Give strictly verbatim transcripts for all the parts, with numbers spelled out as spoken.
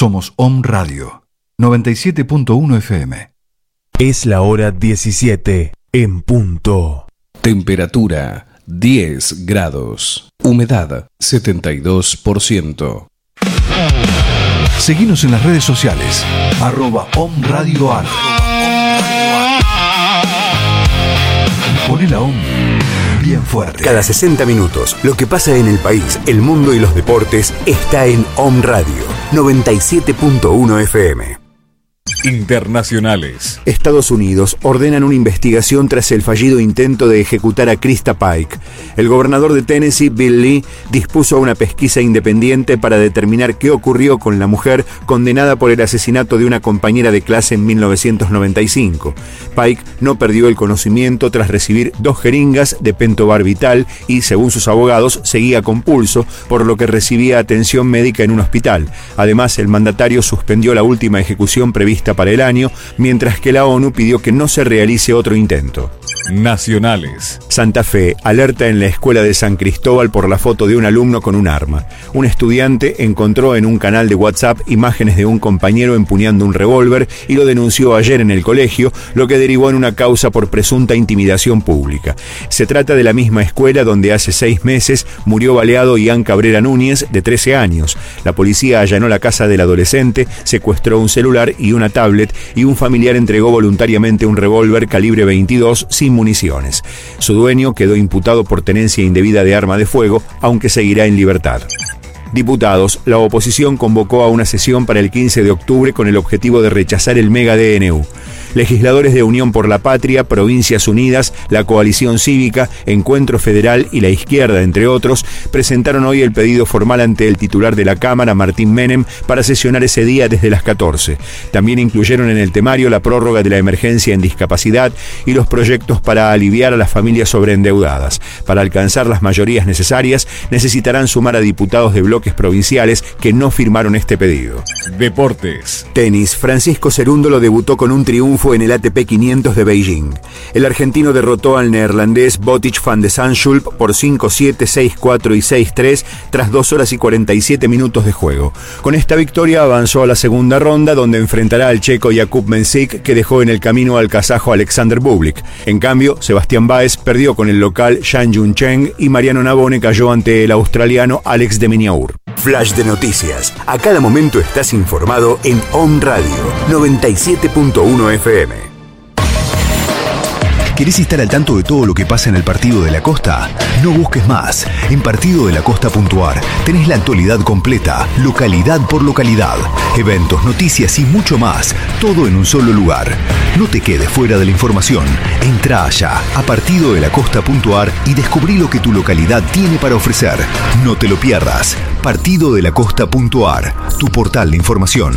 Somos Om Radio, noventa y siete punto uno F M. Es la hora diecisiete en punto. Temperatura diez grados. Humedad setenta y dos por ciento. Seguinos en las redes sociales. Arroba Om Radio Ar. Poné la Om bien fuerte. Cada sesenta minutos, lo que pasa en el país, el mundo y los deportes está en Om Radio, noventa y siete punto uno F M. Internacionales. Estados Unidos ordenan una investigación tras el fallido intento de ejecutar a Krista Pike. El gobernador de Tennessee, Bill Lee, dispuso una pesquisa independiente para determinar qué ocurrió con la mujer condenada por el asesinato de una compañera de clase en mil novecientos noventa y cinco. Pike no perdió el conocimiento tras recibir dos jeringas de pentobarbital y, según sus abogados, seguía con pulso, por lo que recibía atención médica en un hospital. Además, el mandatario suspendió la última ejecución prevista para el año, mientras que la ONU pidió que no se realice otro intento. Nacionales. Santa Fe alerta en la escuela de San Cristóbal por la foto de un alumno con un arma. Un estudiante encontró en un canal de WhatsApp imágenes de un compañero empuñando un revólver y lo denunció ayer en el colegio, lo que derivó en una causa por presunta intimidación pública. Se trata de la misma escuela donde hace seis meses murió baleado Ian Cabrera Núñez, de trece años. La policía allanó la casa del adolescente, secuestró un celular y una tablet, y un familiar entregó voluntariamente un revólver calibre veintidós sin municiones. Su dueño quedó imputado por tenencia indebida de arma de fuego, aunque seguirá en libertad. Diputados, la oposición convocó a una sesión para el quince de octubre con el objetivo de rechazar el mega D N U. Legisladores de Unión por la Patria, Provincias Unidas, la Coalición Cívica, Encuentro Federal y la Izquierda, entre otros, presentaron hoy el pedido formal ante el titular de la Cámara, Martín Menem, para sesionar ese día desde las catorce. También incluyeron en el temario la prórroga de la emergencia en discapacidad y los proyectos para aliviar a las familias sobreendeudadas. Para alcanzar las mayorías necesarias, necesitarán sumar a diputados de bloques provinciales que no firmaron este pedido. Deportes. Tenis. Francisco Cerúndolo debutó con un triunfo en el A T P quinientos de Beijing. El argentino derrotó al neerlandés Botic van de Zandschulp por cinco siete, seis cuatro y seis tres tras dos horas y cuarenta y siete minutos de juego. Con esta victoria avanzó a la segunda ronda, donde enfrentará al checo Jakub Mensik, que dejó en el camino al kazajo Alexander Bublik. En cambio, Sebastián Báez perdió con el local Zhang Juncheng y Mariano Navone cayó ante el australiano Alex de Minaur. Flash de noticias. A cada momento estás informado en Om Radio, noventa y siete punto uno F M. ¿Querés estar al tanto de todo lo que pasa en el Partido de la Costa? No busques más. En partido de la costa punto a r tenés la actualidad completa, localidad por localidad, eventos, noticias y mucho más, todo en un solo lugar. No te quedes fuera de la información. Entrá allá a partido de la costa punto a r y descubrí lo que tu localidad tiene para ofrecer. No te lo pierdas. partido de la costa punto a r, tu portal de información.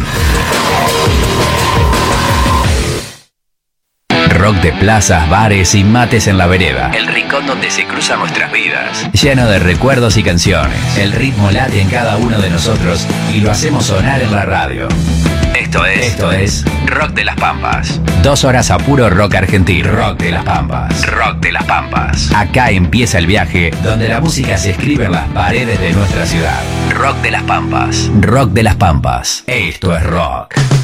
Rock de plazas, bares y mates en la vereda. El rincón donde se cruzan nuestras vidas. Lleno de recuerdos y canciones. El ritmo late en cada uno de nosotros y lo hacemos sonar en la radio. Esto es, esto es Rock de las Pampas. Dos horas a puro rock argentino. Rock de las Pampas. Rock de las Pampas. Acá empieza el viaje donde la música se escribe en las paredes de nuestra ciudad. Rock de las Pampas. Rock de las Pampas. Esto es rock.